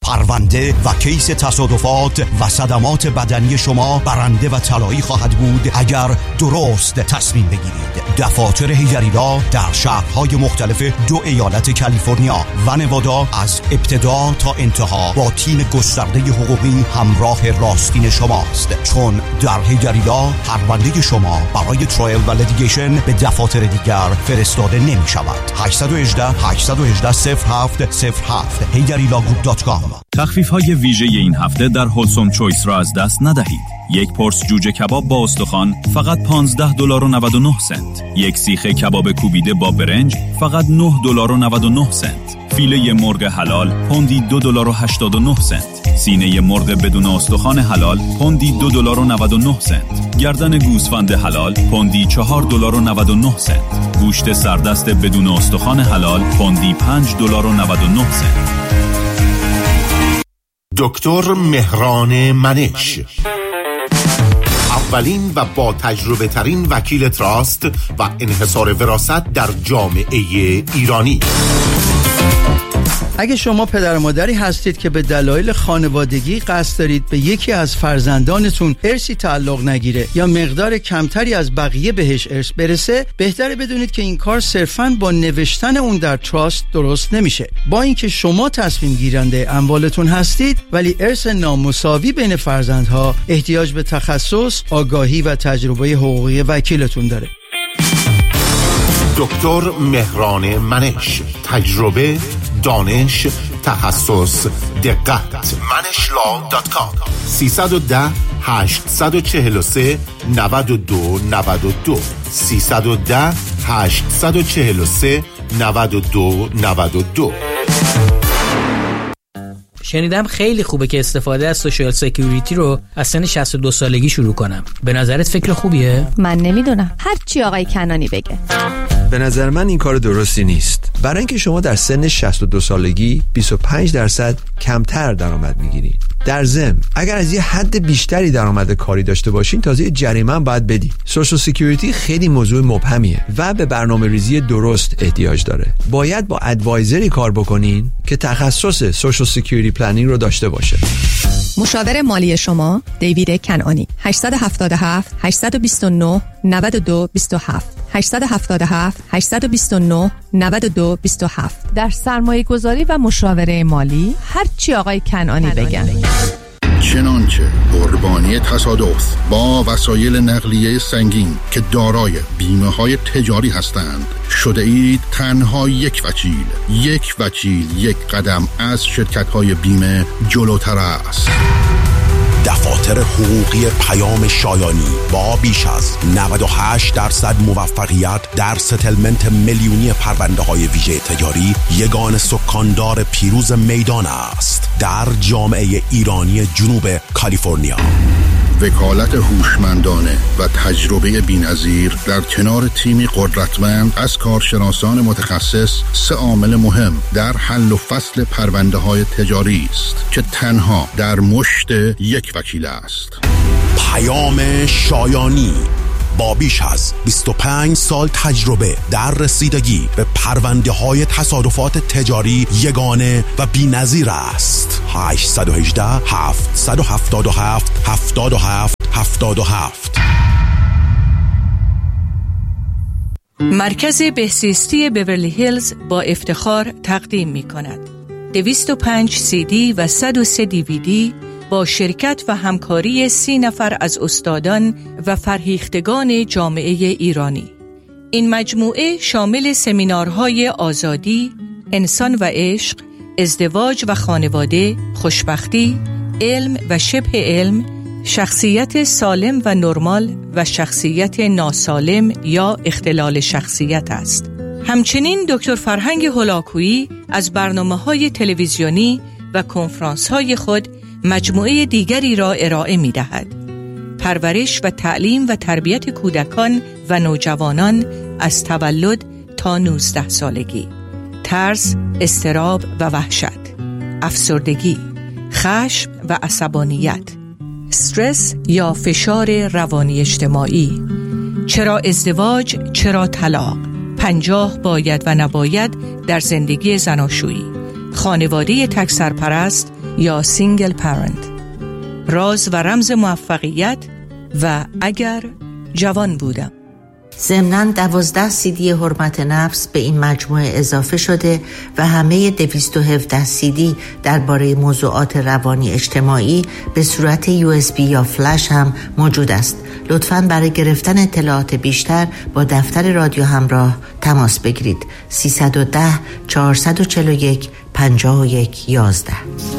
پرونده و کیس تصادفات و صدمات بدنی شما برنده و طلایی خواهد بود اگر درست تصمیم بگیرید. دفاتر حیدری‌لا در شهرهای مختلف 2 ایالت کالیفرنیا و نوادا از ابتدا تا انتها با تیم گسترده حقوقی همراه راستین شماست، چون در حیدری‌لا پرونده شما برای ترایل و لیتیگیشن به دفاتر دیگر فرستاده نمی شود. 818-818-0707 HeyDariLawGroup.com. تخفیف‌های ویژه این هفته در هولسوم چویس را از دست ندهید. یک پرس جوجه کباب با استخوان فقط $15.99. یک سیخ کباب کوبیده با برنج فقط $9.99. فیله مرغ حلال پوندی $2.89. سینه مرغ بدون استخوان حلال پوندی $2.99. گردن گوسفند حلال پوندی $4.99. گوشت سردست بدون استخوان حلال پوندی $5.99. دکتر مهران منش، اولین و با تجربه ترین وکیل تراست و انحصار وراثت در جامعه ایرانی. اگه شما پدر و مادری هستید که به دلایل خانوادگی قصد دارید به یکی از فرزندانتون ارثی تعلق نگیره یا مقدار کمتری از بقیه بهش ارث برسه، بهتره بدونید که این کار صرفاً با نوشتن اون در تراست درست نمیشه. با اینکه شما تصمیم گیرنده اموالتون هستید، ولی ارث نامساوی بین فرزندها احتیاج به تخصص، آگاهی و تجربه حقوقی وکیلتون داره. دکتر مهران منش، تجربه، دانش، تخصص، دقت. manishLaw.com 310-843-9292 310-843-9292. شنیدم خیلی خوبه که استفاده از سوشال سکیوریتی رو از سن 62 سالگی شروع کنم. به نظرت فکر خوبیه؟ من نمیدونم، هر چی آقای کنانی بگه. به نظر من این کار درستی نیست، برای اینکه شما در سن 62 سالگی 25% کمتر درآمد میگیرید. در ضمن اگر از یه حد بیشتری درآمد کاری داشته باشین تازه جریمه هم باید بدی. سوشال سکیوریتی خیلی موضوع مبهمیه و به برنامه‌ریزی درست احتیاج داره. باید با ادوایزری کار بکنین که تخصص سوشال سکیوریتی پلنینگ رو داشته باشه. مشاور مالی شما دیوید کنعانی. 877 829 9227 877 829 9227. در سرمایه گذاری و مشاوره مالی هر چی آقای کنعانی بگن. چنانچه قربانی تصادف با وسایل نقلیه سنگین که دارای بیمه های تجاری هستند شده اید تنها یک وکیل یک قدم از شرکت های بیمه جلوتر است. دفاتر حقوقی پیام شایانی با بیش از 98% موفقیت در ستلمنت میلیونی پرونده های ویژه تجاری یگان سکاندار پیروز میدان است در جامعه ایرانی جنوب کالیفرنیا. وکالت هوشمندانه و تجربه بی‌نظیر در کنار تیمی قدرتمند از کارشناسان متخصص 3 عامل مهم در حل و فصل پرونده‌های تجاری است که تنها در مشت یک وکیل است. پیام شایانی با بیش از 25 سال تجربه در رسیدگی به پرونده‌های تصادفات تجاری یگانه و بی‌نظیر است. 818 777 77 77. مرکز بهزیستی بیورلی هیلز با افتخار تقدیم می‌کند 205 CD و 103 DVD با شرکت و همکاری 30 نفر از استادان و فرهیختگان جامعه ایرانی. این مجموعه شامل سمینارهای آزادی، انسان و عشق، ازدواج و خانواده، خوشبختی، علم و شبه علم، شخصیت سالم و نرمال و شخصیت ناسالم یا اختلال شخصیت است. همچنین دکتر فرهنگ هولاکویی از برنامه‌های تلویزیونی و کنفرانس‌های خود مجموعه دیگری را ارائه می‌دهد. پرورش و تعلیم و تربیت کودکان و نوجوانان از تولد تا 19 سالگی، ترس، اضطراب و وحشت، افسردگی، خشم و عصبانیت، استرس یا فشار روانی اجتماعی، چرا ازدواج، چرا طلاق، 50 باید و نباید در زندگی زناشویی، خانواده تک سرپرست یا سینگل پرنت. راز و رمز موفقیت و اگر جوان بودم. ضمناً 12 CD حرمت نفس به این مجموعه اضافه شده و همه 217 CD درباره موضوعات روانی اجتماعی به صورت USB یا فلش هم موجود است. لطفاً برای گرفتن اطلاعات بیشتر با دفتر رادیو همراه تماس بگیرید. 310 441 51 11.